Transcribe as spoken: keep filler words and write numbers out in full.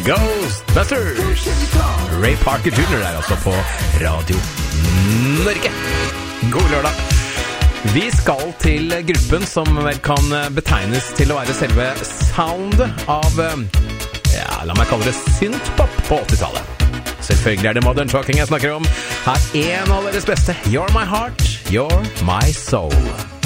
Ghostbusters. Ray Parker junior er altså på Radio Norge. God lørdag. Vi skal til gruppen som vel kan betegnes til å være selve sound av, ja, la meg kalle det synthpop på åttitallet. Selvfølgelig er det Modern Talking jeg snakker om. Her er en av deres beste. You're my heart, you're my soul.